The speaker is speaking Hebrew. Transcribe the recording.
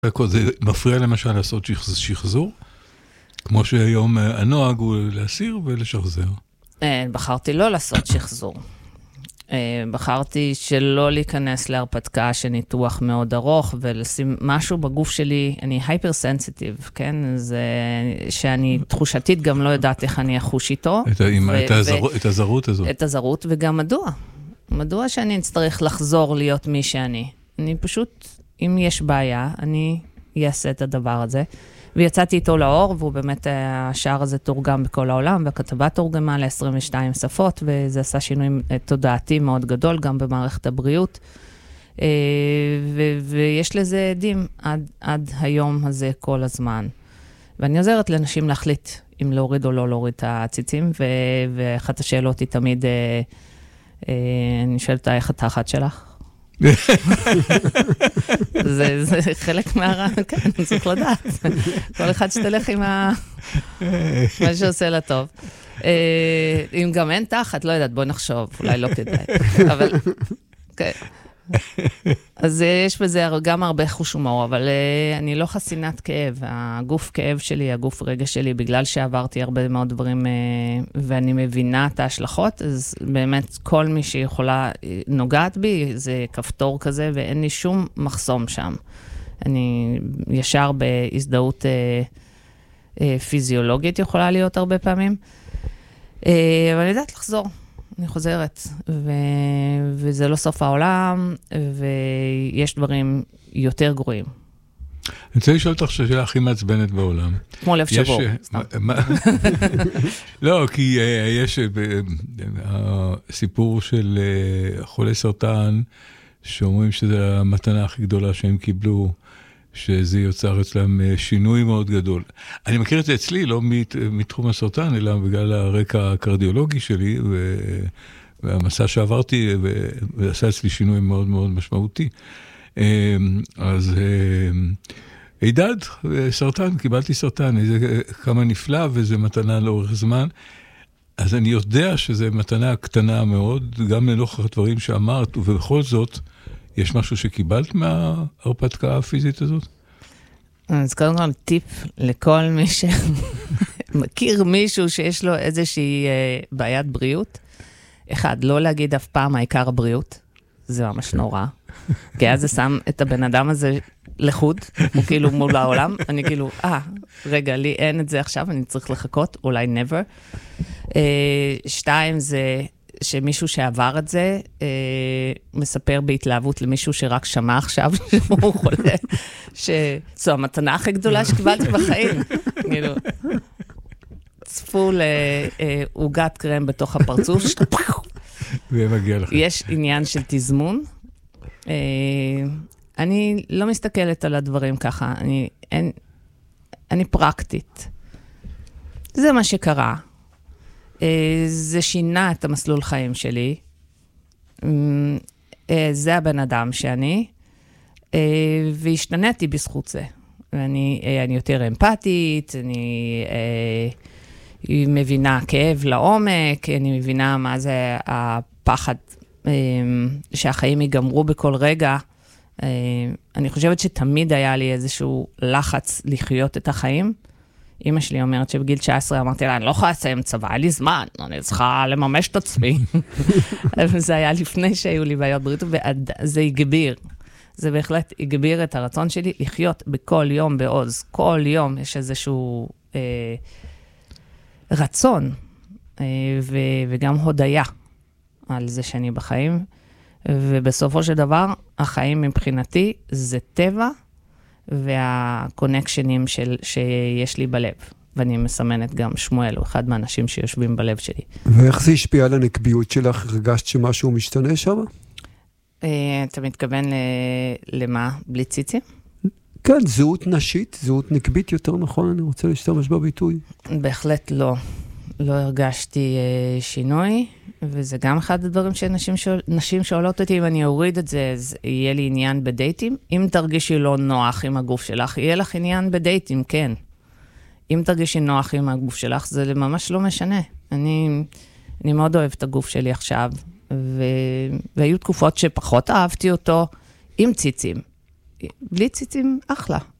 זה מפריע למשל לעשות שחזור, כמו שהיום הנוהג הוא להסיר ולשחזר. בחרתי לא לעשות שחזור. בחרתי שלא להיכנס להרפתקה שניתוח מאוד ארוך, ולשים משהו בגוף שלי, אני הייפר-סנסיטיב, כן? זה שאני תחושתית גם לא יודעת איך אני אחוש איתו. את הזרות הזאת. את הזרות, וגם מדוע. מדוע שאני אצטרך לחזור להיות מי שאני? אני פשוט, אם יש בעיה, אני אעשה את הדבר הזה. ויצאתי איתו לאור, והוא באמת, השער הזה תורגם בכל העולם, והכתבה תורגמה ל-22 שפות, וזה עשה שינוי תודעתי מאוד גדול, גם במערכת הבריאות. ויש לזה עדים עד היום הזה כל הזמן. ואני עוזרת לאנשים להחליט אם להוריד או לא להוריד את הציצים, ואחת השאלות היא תמיד, אני שואלת איך התחת שלך? זה חלק מהרעיון, כן, צריך לדעת. כל אחד שתלך עם מה שעושה לה טוב. אם גם אין תחת, לא יודעת, בוא נחשוב, אולי לא כדאי. אבל, כן. אז יש בזה גם הרבה חוש הומור, אבל אני לא חסינת כאב. הגוף כאב שלי, הגוף רגש שלי, בגלל שעברתי הרבה מאוד דברים, ואני מבינה את ההשלכות, אז באמת כל מי שיכולה נוגעת בי, זה כפתור כזה, ואין לי שום מחסום שם. אני ישר בהזדהות פיזיולוגית יכולה להיות הרבה פעמים, אבל אני יודעת לחזור. אני חוזרת, וזה לא סוף העולם, ויש דברים יותר גרועים. אני רוצה לשאול אותך שהשאלה הכי מעצבנת בעולם. כמו לב שבור. לא, כי יש סיפור של חולי סרטן, שאומרים שזו המתנה הכי גדולה שהם קיבלו, שזה יוצר אצלם שינוי מאוד גדול. אני מכיר את זה אצלי, לא מתחום הסרטן, אלא בגלל הרקע הקרדיולוגי שלי, והמסע שעברתי, ועשה אצלי שינוי מאוד מאוד משמעותי. אז הידד, סרטן, קיבלתי סרטן, זה כמה נפלא, וזה מתנה לאורך זמן. אז אני יודע שזו מתנה קטנה מאוד, גם לנוכח הדברים שאמרת, ובכל זאת, יש משהו שקיבלת מההרפתקה הפיזית הזאת? אז קודם כל טיפ לכל מי שמכיר מישהו שיש לו איזושהי בעיית בריאות. אחד, לא להגיד אף פעם העיקר הבריאות, זה ממש נורא. כי אז זה שם את הבן אדם הזה לחוד, הוא כאילו מול העולם, אני כאילו, רגע, לי אין את זה עכשיו, אני צריך לחכות, אולי never. 2, זה שמישהו שעבר את זה, מספר בהתלהבות למישהו שרק שמע עכשיו, שהוא חולה, שזו המתנה הכי גדולה שקיבלתי בחיים. כאילו, צפו לעוגת קרם בתוך הפרצוף, ומגיע לך. יש עניין של תזמון. אני לא מסתכלת על הדברים ככה, אני פרקטית. זה מה שקרה. זה שינה את המסלול חיים שלי. זה הבן אדם שאני, והשתניתי בזכות זה. אני יותר אמפתית, אני מבינה כאב לעומק, אני מבינה מה זה הפחד שהחיים ייגמרו בכל רגע. אני חושבת שתמיד היה לי איזשהו לחץ לחיות את החיים. אמא שלי אומרת שבגיל 19 אמרתי לה, אני לא יכולה לסיים צבא, היה לי זמן, אני צריכה לממש את עצמי. זה היה לפני שהיו לי בעיות בריאות, וזה הגביר. זה בהחלט הגביר את הרצון שלי לחיות בכל יום בעוז. כל יום יש איזשהו רצון, וגם הודיה על זה שאני בחיים. ובסופו של דבר, החיים מבחינתי זה טבע, והקונקשנים שיש לי בלב. ואני מסמנת גם שמואל, הוא אחד מהאנשים שיושבים בלב שלי. ואיך זה השפיע על הנקביות שלך? הרגשת שמשהו משתנה שם? אתה מתכוון למה? בלי ציצים? כן, זהות נשית, זהות נקבית יותר נכון, אני רוצה להשתמש בביטוי. בהחלט לא. לא הרגשתי שינוי, וזה גם אחד הדברים שנשים שואלות אותי, אם אני אוריד את זה, אז יהיה לי עניין בדייטים. אם תרגישי לא נוח עם הגוף שלך, יהיה לך עניין בדייטים, כן. אם תרגישי נוח עם הגוף שלך, זה ממש לא משנה. אני מאוד אוהבת את הגוף שלי עכשיו, והיו תקופות שפחות אהבתי אותו עם ציצים. בלי ציצים אחלה.